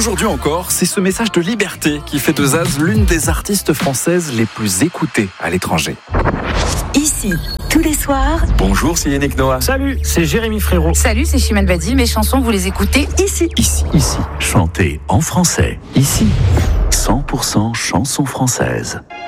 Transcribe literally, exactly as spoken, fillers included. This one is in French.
Aujourd'hui encore, c'est ce message de liberté qui fait de Zaz l'une des artistes françaises les plus écoutées à l'étranger. Ici, tous les soirs. Bonjour, c'est Yannick Noah. Salut, c'est Jérémy Frérot. Salut, c'est Chimène Badi. Mes chansons, vous les écoutez ici. Ici. Ici, chantez en français. Ici, cent pour cent chansons françaises.